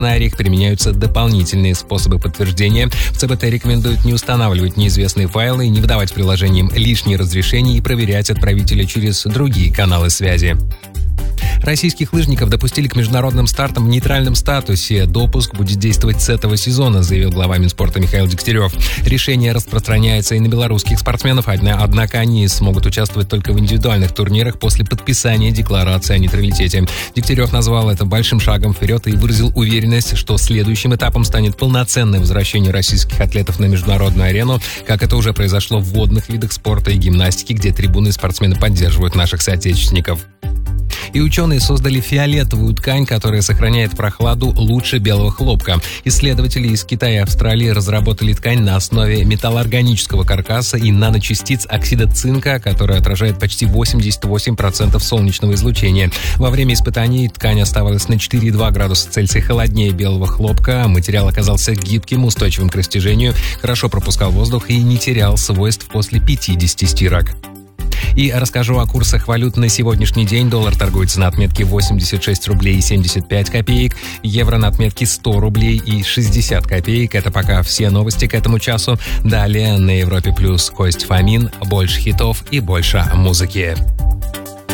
сценариях применяются дополнительные способы подтверждения. В ЦБТ рекомендуют не устанавливать неизвестные файлы, не выдавать приложениям лишние разрешения и проверять отправителя через другие каналы связи. Российских лыжников допустили к международным стартам в нейтральном статусе. Допуск будет действовать с этого сезона, заявил глава Минспорта Михаил Дегтярев. Решение распространяется и на белорусских спортсменов, однако они смогут участвовать только в индивидуальных турнирах после подписания декларации о нейтралитете. Дегтярев назвал это большим шагом вперед и выразил уверенность, что следующим этапом станет полноценное возвращение российских атлетов на международную арену, как это уже произошло в водных видах спорта и гимнастики, где трибуны и спортсмены поддерживают наших соотечественников. И ученые создали фиолетовую ткань, которая сохраняет прохладу лучше белого хлопка. Исследователи из Китая и Австралии разработали ткань на основе металлоорганического каркаса и наночастиц оксида цинка, которая отражает почти 88% солнечного излучения. Во время испытаний ткань оставалась на 4,2 градуса Цельсия холоднее белого хлопка. Материал оказался гибким, устойчивым к растяжению, хорошо пропускал воздух и не терял свойств после 50 стирок. И расскажу о курсах валют на сегодняшний день. Доллар торгуется на отметке 86 рублей и 75 копеек, евро на отметке 100 рублей и 60 копеек. Это пока все новости к этому часу. Далее на Европе Плюс Кость Фомин, больше хитов и больше музыки.